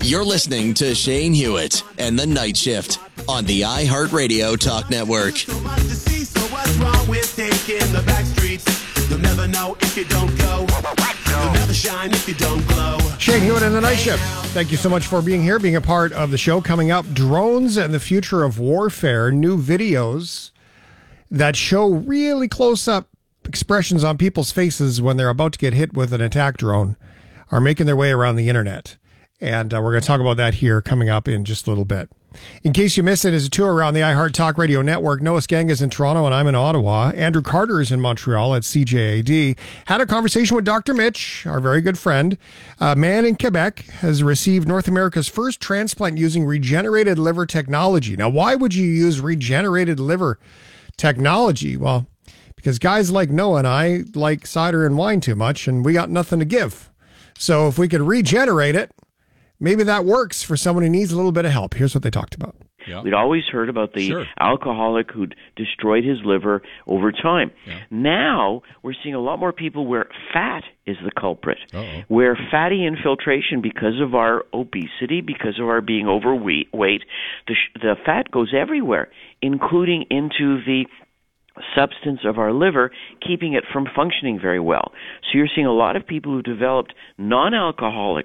You're listening to Shane Hewitt and the Night Shift on the iHeartRadio Talk Network. So much to see, so what's wrong with taking the back streets? You'll never know if you don't go. You'll never shine if you don't glow. Shane Hewitt and the Night Shift. Thank you so much for being here, being a part of the show. Coming up, drones and the future of warfare. New videos that show really close-up expressions on people's faces when they're about to get hit with an attack drone are making their way around the internet. And we're going to talk about that here coming up in just a little bit. In case you missed it, is a tour around the iHeart Talk Radio Network. Noah Skang is in Toronto and I'm in Ottawa. Andrew Carter is in Montreal at CJAD. Had a conversation with Dr. Mitch, our very good friend. A man in Quebec has received North America's first transplant using regenerated liver technology. Now, why would you use regenerated liver technology? Well, because guys like Noah and I like cider and wine too much and we got nothing to give. So if we could regenerate it, maybe that works for someone who needs a little bit of help. Here's what they talked about. Yep. We'd always heard about the alcoholic who'd destroyed his liver over time. Yeah. Now we're seeing a lot more people where fat is the culprit, where fatty infiltration because of our obesity, because of our being overweight, the fat goes everywhere, including into the substance of our liver, keeping it from functioning very well. So you're seeing a lot of people who developed non-alcoholic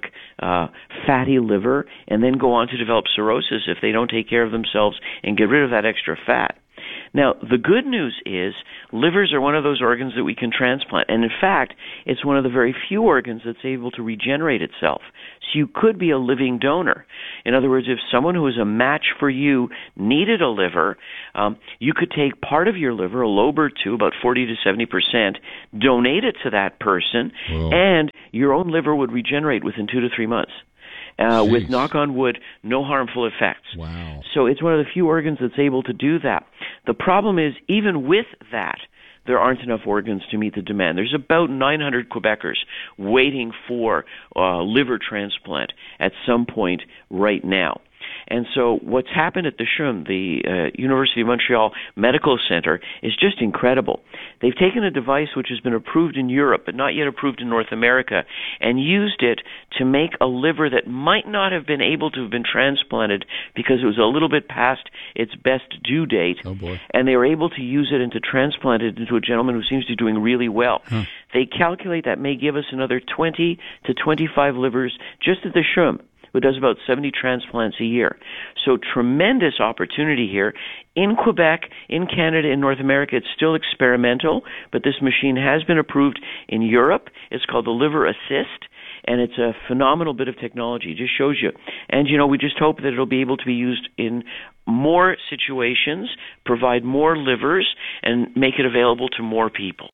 fatty liver and then go on to develop cirrhosis if they don't take care of themselves and get rid of that extra fat. Now, the good news is livers are one of those organs that we can transplant. And in fact, it's one of the very few organs that's able to regenerate itself. So you could be a living donor. In other words, if someone who is a match for you needed a liver, you could take part of your liver, a lobe or two, about 40 to 70%, donate it to that person, and your own liver would regenerate within 2 to 3 months. With, knock on wood, no harmful effects. Wow. So it's one of the few organs that's able to do that. The problem is, even with that, there aren't enough organs to meet the demand. There's about 900 Quebecers waiting for liver transplant at some point right now. And so what's happened at the CHUM, the University of Montreal Medical Center, is just incredible. They've taken a device which has been approved in Europe but not yet approved in North America and used it to make a liver that might not have been able to have been transplanted because it was a little bit past its best due date. Oh, boy. And they were able to use it and to transplant it into a gentleman who seems to be doing really well. They calculate that may give us another 20 to 25 livers just at the CHUM, who does about 70 transplants a year. So tremendous opportunity here. In Quebec, in Canada, in North America, it's still experimental, but this machine has been approved in Europe. It's called the Liver Assist, and it's a phenomenal bit of technology. It just shows you. And, we just hope that it'll be able to be used in more situations, provide more livers, and make it available to more people.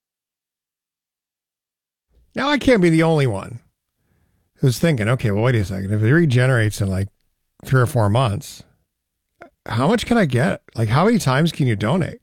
Now, I can't be the only one who's thinking, okay, well, wait a second. If it regenerates in like 3 or 4 months, how much can I get? Like, how many times can you donate?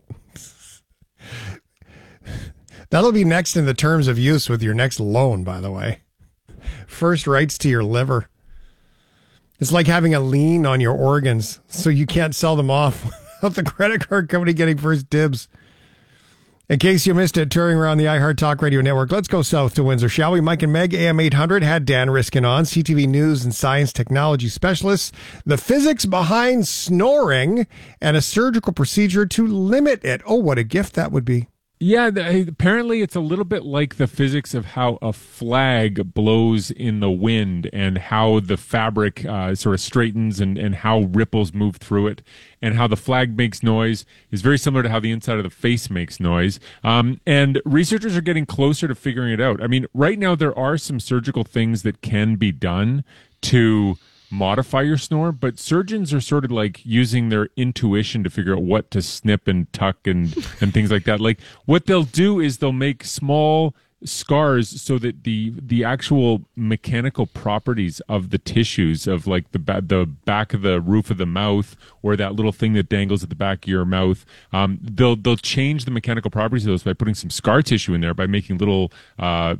That'll be next in the terms of use with your next loan, by the way. First rights to your liver. It's like having a lien on your organs, so you can't sell them off without the credit card company getting first dibs. In case you missed it, touring around the iHeart Talk Radio Network, let's go south to Windsor, shall we? Mike and Meg, AM 800, had Dan Riskin on, CTV News and Science Technology Specialists. The physics behind snoring and a surgical procedure to limit it. Oh, what a gift that would be. Yeah, apparently it's a little bit like the physics of how a flag blows in the wind and how the fabric sort of straightens and how ripples move through it, and how the flag makes noise is very similar to how the inside of the face makes noise. And researchers are getting closer to figuring it out. I mean, right now there are some surgical things that can be done to modify your snore, but surgeons are sort of like using their intuition to figure out what to snip and tuck and things like that. Like, what they'll do is they'll make small scars so that the actual mechanical properties of the tissues of like the back of the roof of the mouth or that little thing that dangles at the back of your mouth, they'll change the mechanical properties of those by putting some scar tissue in there, by making little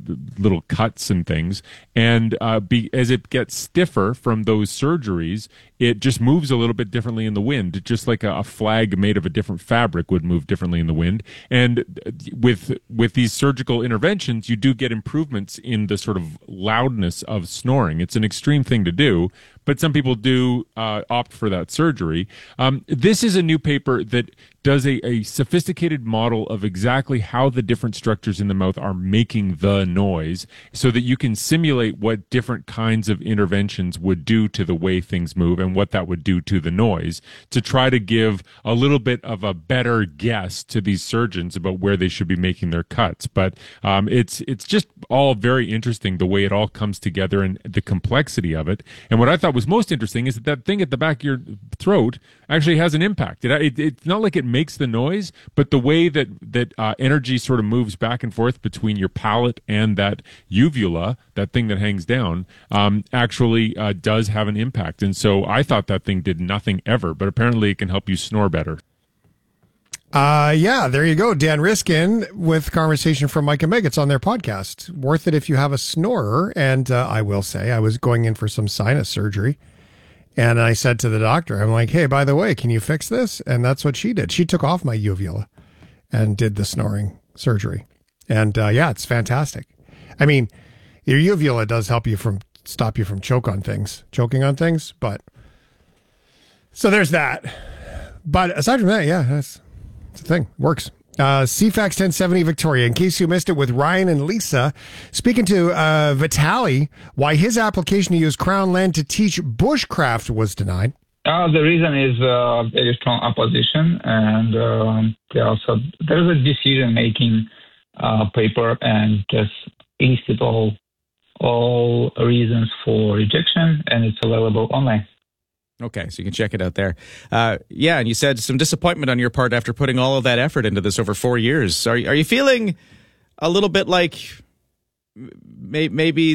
cuts and things, and as it gets stiffer from those surgeries, it just moves a little bit differently in the wind, just like a flag made of a different fabric would move differently in the wind. And with these surgical interventions, you do get improvements in the sort of loudness of snoring. It's an extreme thing to do, but some people do opt for that surgery. This is a new paper that does a sophisticated model of exactly how the different structures in the mouth are making the noise so that you can simulate what different kinds of interventions would do to the way things move and what that would do to the noise, to try to give a little bit of a better guess to these surgeons about where they should be making their cuts. But it's just all very interesting, the way it all comes together and the complexity of it. And what I thought was most interesting is that thing at the back of your throat actually has an impact. It's not like it makes the noise, but the way that energy sort of moves back and forth between your palate and that uvula, that thing that hangs down, actually does have an impact. And so I thought that thing did nothing ever, but apparently it can help you snore better. Yeah, there you go. Dan Riskin with Conversation from Mike and Meg. It's on their podcast. Worth it if you have a snorer. And I will say, I was going in for some sinus surgery. And I said to the doctor, I'm like, hey, by the way, can you fix this? And that's what she did. She took off my uvula and did the snoring surgery. And yeah, it's fantastic. I mean, your uvula does help you stop you from choking on things. But so there's that. But aside from that, yeah, it's a thing. Works. CFAX 1070 Victoria. In case you missed it, with Ryan and Lisa, speaking to Vitali, why his application to use Crown land to teach bushcraft was denied. The reason is very strong opposition, and there's a decision-making paper, and just listed all reasons for rejection, and it's available online. Okay, so you can check it out there. Yeah, and you said some disappointment on your part after putting all of that effort into this over 4 years. Are you feeling a little bit like maybe